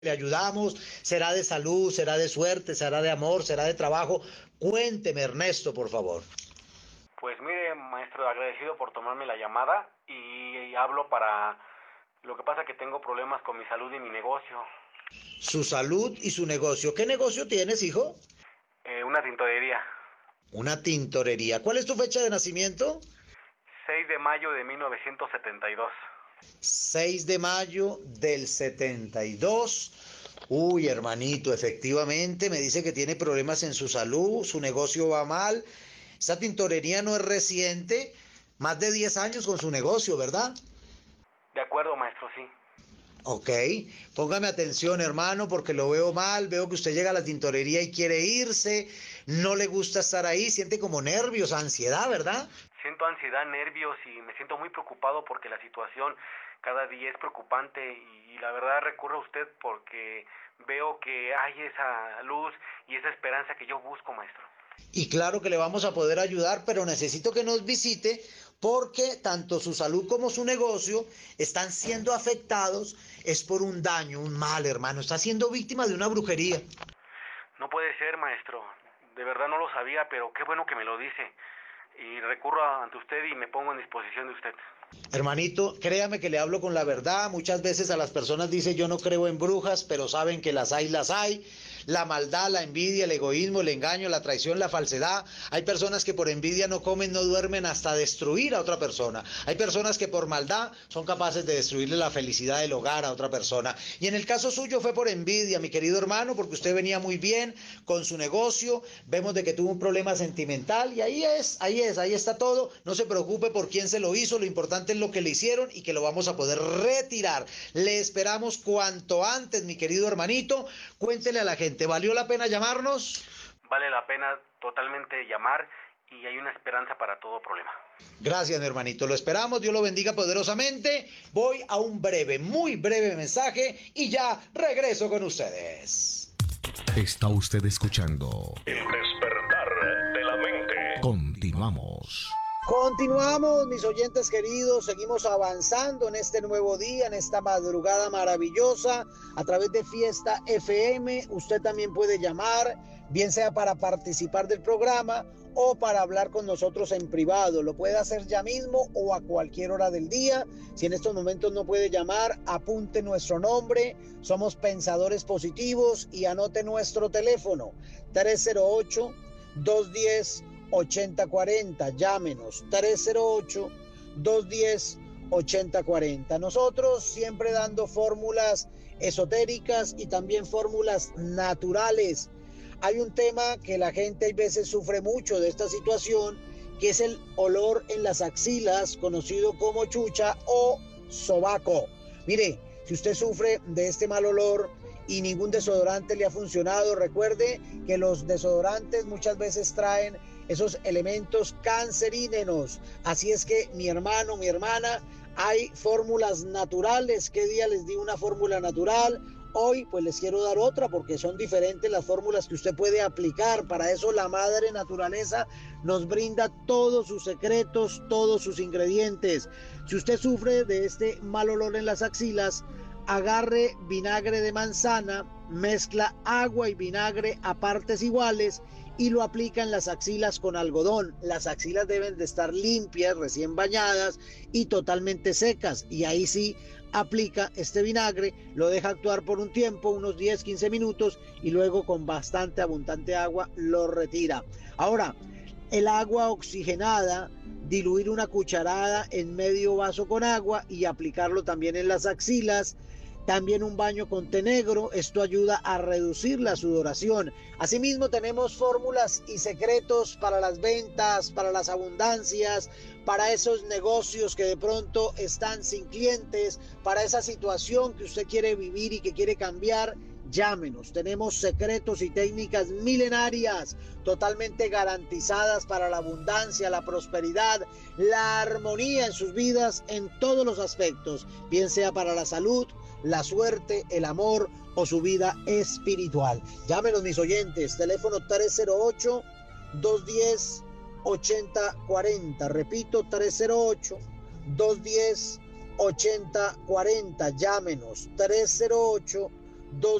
le ayudamos? ¿Será de salud, será de suerte, será de amor, será de trabajo? Cuénteme, Ernesto, por favor. Pues mire, maestro, agradecido por tomarme la llamada y hablo para... Lo que pasa que tengo problemas con mi salud y mi negocio. Su salud y su negocio. ¿Qué negocio tienes, hijo? Una tintorería. Una tintorería. ¿Cuál es tu fecha de nacimiento? 6 de mayo de 1972. 6 de mayo del 72. Uy, hermanito, efectivamente me dice que tiene problemas en su salud, su negocio va mal. Esta tintorería no es reciente, más de 10 años con su negocio, ¿verdad? De acuerdo, maestro, sí. Ok, póngame atención, hermano, porque lo veo mal, veo que usted llega a la tintorería y quiere irse, no le gusta estar ahí, siente como nervios, ansiedad, ¿verdad? Siento ansiedad, nervios y me siento muy preocupado porque la situación cada día es preocupante y la verdad recurro a usted porque veo que hay esa luz y esa esperanza que yo busco, maestro. Y claro que le vamos a poder ayudar, pero necesito que nos visite porque tanto su salud como su negocio están siendo afectados, es por un daño, un mal, hermano, está siendo víctima de una brujería. No puede ser, maestro. De verdad no lo sabía, pero qué bueno que me lo dice. Y recurro ante usted y me pongo en disposición de usted. Hermanito, créame que le hablo con la verdad. Muchas veces a las personas dice yo no creo en brujas, pero saben que las hay, las hay. La maldad, la envidia, el egoísmo, el engaño, la traición, la falsedad. Hay personas que por envidia no comen, no duermen hasta destruir a otra persona. Hay personas que por maldad son capaces de destruirle la felicidad del hogar a otra persona. Y en el caso suyo fue por envidia, mi querido hermano, porque usted venía muy bien con su negocio. Vemos de que tuvo un problema sentimental y ahí está todo. No se preocupe por quién se lo hizo. Lo importante es lo que le hicieron y que lo vamos a poder retirar. Le esperamos cuanto antes, mi querido hermanito. Cuéntele a la gente, ¿valió la pena llamarnos? Vale la pena totalmente llamar y hay una esperanza para todo problema. Gracias, mi hermanito. Lo esperamos. Dios lo bendiga poderosamente. Voy a un breve, muy breve mensaje y ya regreso con ustedes. Está usted escuchando El despertar de la mente. Continuamos. Continuamos, mis oyentes queridos, seguimos avanzando en este nuevo día, en esta madrugada maravillosa, a través de Fiesta FM. Usted también puede llamar, bien sea para participar del programa o para hablar con nosotros en privado. Lo puede hacer ya mismo o a cualquier hora del día. Si en estos momentos no puede llamar, apunte nuestro nombre. Somos Pensadores Positivos y anote nuestro teléfono, 308-210-8040. Llámenos 308-210-8040. Nosotros siempre dando fórmulas esotéricas y también fórmulas naturales. Hay un tema que la gente a veces sufre mucho de esta situación, que es el olor en las axilas, conocido como chucha o sobaco. Mire, si usted sufre de este mal olor y ningún desodorante le ha funcionado, recuerde que los desodorantes muchas veces traen esos elementos cancerígenos. Así es que mi hermano, mi hermana, hay fórmulas naturales. ¿Qué día les di una fórmula natural? Hoy pues les quiero dar otra porque son diferentes las fórmulas que usted puede aplicar. Para eso la madre naturaleza nos brinda todos sus secretos, todos sus ingredientes. Si usted sufre de este mal olor en las axilas, agarre vinagre de manzana, mezcla agua y vinagre a partes iguales y lo aplica en las axilas con algodón. Las axilas deben de estar limpias, recién bañadas y totalmente secas. Y ahí sí aplica este vinagre, lo deja actuar por un tiempo, unos 10-15 minutos, y luego con bastante abundante agua lo retira. Ahora, el agua oxigenada, diluir una cucharada en medio vaso con agua y aplicarlo también en las axilas. También un baño con té negro, esto ayuda a reducir la sudoración. Asimismo tenemos fórmulas y secretos para las ventas, para las abundancias, para esos negocios que de pronto están sin clientes, para esa situación que usted quiere vivir y que quiere cambiar. Llámenos, tenemos secretos y técnicas milenarias totalmente garantizadas para la abundancia, la prosperidad, la armonía en sus vidas en todos los aspectos, bien sea para la salud, la suerte, el amor o su vida espiritual. Llámenos, mis oyentes, teléfono 308-210-8040, repito, 308-210-8040, llámenos, 308 dos